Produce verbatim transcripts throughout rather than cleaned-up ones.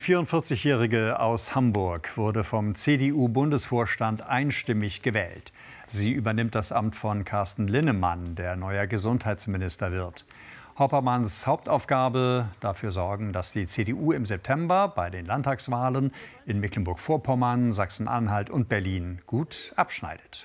vierundvierzigjährige aus Hamburg wurde vom C D U-Bundesvorstand einstimmig gewählt. Sie übernimmt das Amt von Carsten Linnemann, der neuer Gesundheitsminister wird. Hoppermanns Hauptaufgabe: dafür sorgen, dass die C D U im September bei den Landtagswahlen in Mecklenburg-Vorpommern, Sachsen-Anhalt und Berlin gut abschneidet.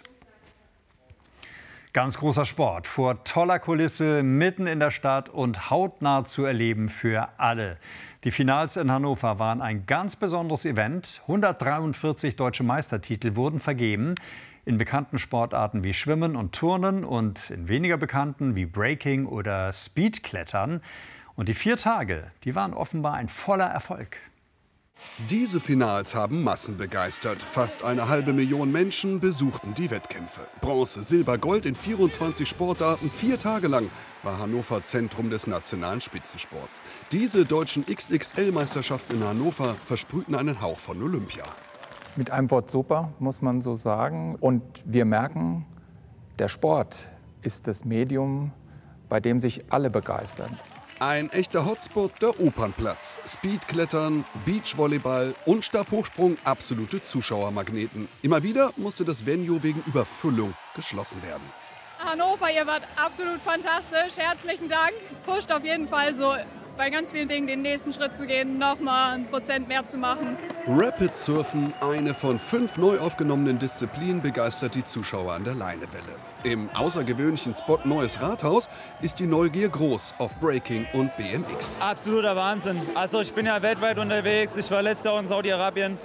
Ganz großer Sport, vor toller Kulisse, mitten in der Stadt und hautnah zu erleben für alle. Die Finals in Hannover waren ein ganz besonderes Event. hundertdreiundvierzig deutsche Meistertitel wurden vergeben. In bekannten Sportarten wie Schwimmen und Turnen und in weniger bekannten wie Breaking oder Speedklettern. Und die vier Tage, die waren offenbar ein voller Erfolg. Diese Finals haben Massen begeistert. Fast eine halbe Million Menschen besuchten die Wettkämpfe. Bronze, Silber, Gold in vierundzwanzig Sportarten, vier Tage lang war Hannover Zentrum des nationalen Spitzensports. Diese deutschen X X L-Meisterschaften in Hannover versprühten einen Hauch von Olympia. Mit einem Wort super, muss man so sagen. Und wir merken, der Sport ist das Medium, bei dem sich alle begeistern. Ein echter Hotspot, der Opernplatz. Speedklettern, Beachvolleyball und Stabhochsprung, absolute Zuschauermagneten. Immer wieder musste das Venue wegen Überfüllung geschlossen werden. Hannover, ihr wart absolut fantastisch. Herzlichen Dank. Es pusht auf jeden Fall so bei ganz vielen Dingen den nächsten Schritt zu gehen, nochmal ein Prozent mehr zu machen. Rapid Surfen, eine von fünf neu aufgenommenen Disziplinen, begeistert die Zuschauer an der Leinewelle. Im außergewöhnlichen Spot Neues Rathaus ist die Neugier groß auf Breaking und B M X. Absoluter Wahnsinn. Also ich bin ja weltweit unterwegs. Ich war letztes Jahr in Saudi-Arabien.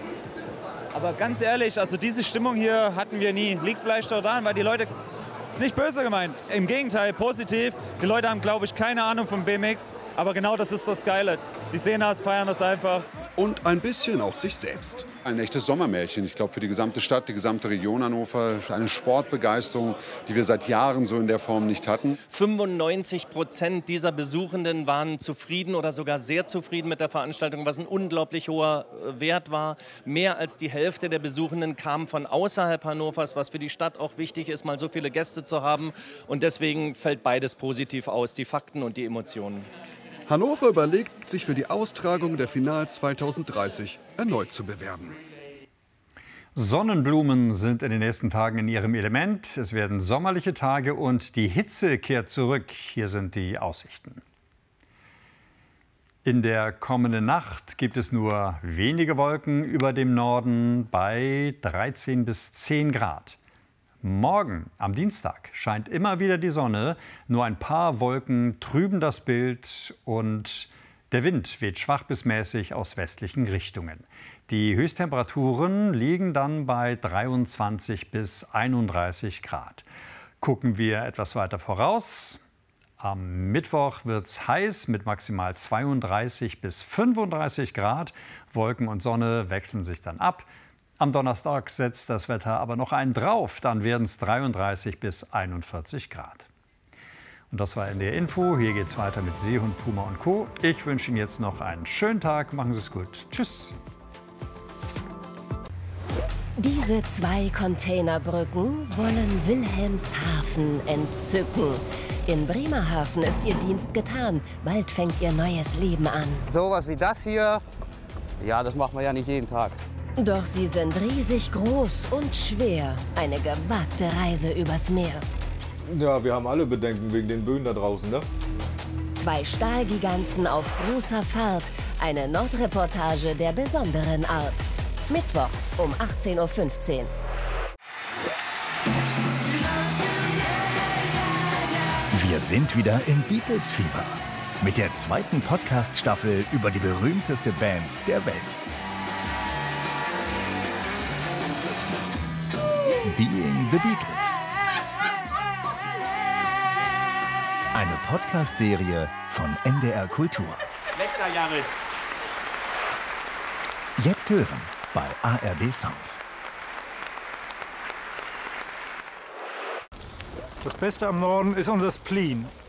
Aber ganz ehrlich, also diese Stimmung hier hatten wir nie. Liegt vielleicht daran, weil die Leute... Ist nicht böse gemeint, im Gegenteil, positiv. Die Leute haben, glaube ich, keine Ahnung vom B M X, aber genau das ist das Geile. Die sehen das, feiern das einfach. Und ein bisschen auch sich selbst. Ein echtes Sommermärchen, ich glaube, für die gesamte Stadt, die gesamte Region Hannover. Eine Sportbegeisterung, die wir seit Jahren so in der Form nicht hatten. fünfundneunzig Prozent dieser Besuchenden waren zufrieden oder sogar sehr zufrieden mit der Veranstaltung, was ein unglaublich hoher Wert war. Mehr als die Hälfte der Besuchenden kamen von außerhalb Hannovers, was für die Stadt auch wichtig ist, mal so viele Gäste zu haben. Und deswegen fällt beides positiv aus, die Fakten und die Emotionen. Hannover überlegt, sich für die Austragung der Finals zweitausenddreißig erneut zu bewerben. Sonnenblumen sind in den nächsten Tagen in ihrem Element. Es werden sommerliche Tage und die Hitze kehrt zurück. Hier sind die Aussichten. In der kommenden Nacht gibt es nur wenige Wolken über dem Norden bei dreizehn bis zehn Grad. Morgen, am Dienstag, scheint immer wieder die Sonne. Nur ein paar Wolken trüben das Bild und der Wind weht schwach bis mäßig aus westlichen Richtungen. Die Höchsttemperaturen liegen dann bei dreiundzwanzig bis einunddreißig Grad. Gucken wir etwas weiter voraus. Am Mittwoch wird es heiß mit maximal zweiunddreißig bis fünfunddreißig Grad. Wolken und Sonne wechseln sich dann ab. Am Donnerstag setzt das Wetter aber noch einen drauf, dann werden es dreiunddreißig bis einundvierzig Grad. Und das war N D R Info. Hier geht es weiter mit Seehund, Puma und Co. Ich wünsche Ihnen jetzt noch einen schönen Tag. Machen Sie es gut. Tschüss. Diese zwei Containerbrücken wollen Wilhelmshaven entzücken. In Bremerhaven ist ihr Dienst getan. Bald fängt ihr neues Leben an. Sowas wie das hier, ja, das machen wir ja nicht jeden Tag. Doch sie sind riesig groß und schwer. Eine gewagte Reise übers Meer. Ja, wir haben alle Bedenken wegen den Böen da draußen, ne? Zwei Stahlgiganten auf großer Fahrt. Eine Nordreportage der besonderen Art. Mittwoch um achtzehn Uhr fünfzehn. Wir sind wieder im Beatles-Fieber. Mit der zweiten Podcast-Staffel über die berühmteste Band der Welt. Being the Beatles. Eine Podcast-Serie von N D R Kultur. Jetzt hören bei A R D Sounds. Das Beste am Norden ist unser Spleen.